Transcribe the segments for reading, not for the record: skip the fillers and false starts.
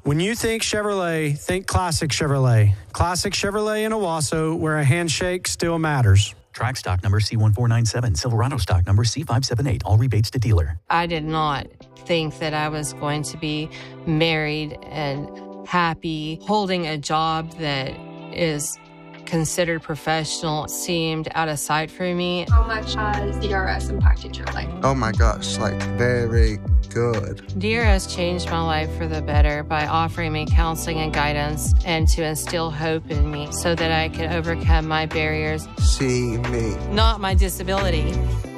When you think Chevrolet, think Classic Chevrolet. Classic Chevrolet in Owasso, where a handshake still matters. Track stock number C1497, Silverado stock number C578, all rebates to dealer. I did not think that I was going to be married and happy. Holding a job that is considered professional seemed out of sight for me. How much has DRS impacted your life? Oh my gosh, very good. DRS changed my life for the better by offering me counseling and guidance and to instill hope in me so that I could overcome my barriers. See me. Not my disability.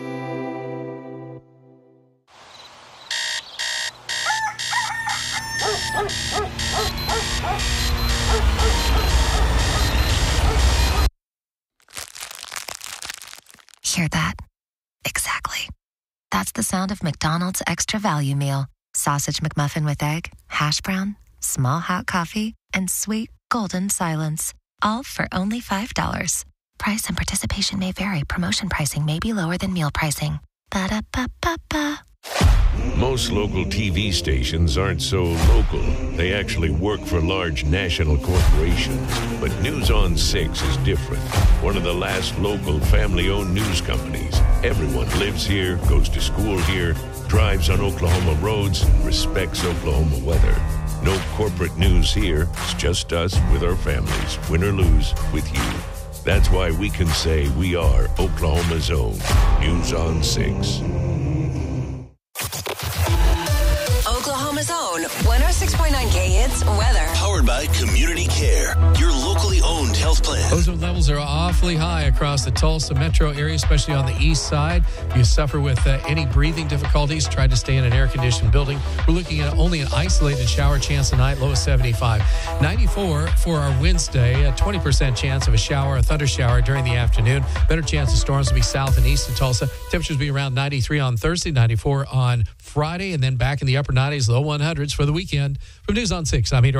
Hear that? Exactly. That's the sound of McDonald's Extra Value Meal. Sausage McMuffin with egg, hash brown, small hot coffee, and sweet golden silence. All for only $5. Price and participation may vary. Promotion pricing may be lower than meal pricing. Ba-da-ba-ba-ba. Most local TV stations aren't so local. They actually work for large national corporations. But News on 6 is different. One of the last local family-owned news companies. Everyone lives here, goes to school here, drives on Oklahoma roads, respects Oklahoma weather. No corporate news here. It's just us with our families, win or lose, with you. That's why we can say we are Oklahoma's own News on 6. Oklahoma's own 106.9K Hits weather. Powered by Community Care, your locally owned health plan. Ozone levels are awfully high across the Tulsa metro area, especially on the east side. If you suffer with any breathing difficulties, try to stay in an air-conditioned building. We're looking at only an isolated shower chance tonight, low of 75. 94 for our Wednesday, a 20% chance of a shower, a thunder shower during the afternoon. Better chance of storms will be south and east of Tulsa. Temperatures will be around 93 on Thursday, 94 on Friday, and then back in the upper 90s, low 100s for the weekend. From News on 6, I'm Meteorologist